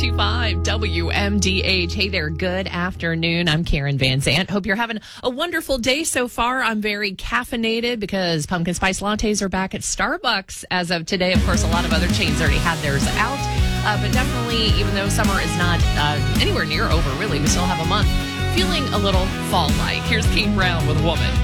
92.5 WMDH. Hey there, good afternoon. I'm Karen Van Zant. Hope you're having a wonderful day so far. I'm very caffeinated because pumpkin spice lattes are back at Starbucks as of today. Of course, a lot of other chains already had theirs out. But definitely, even though summer is not anywhere near over, really, we still have a month. Feeling a little fall-like. Here's King Brown with Woman.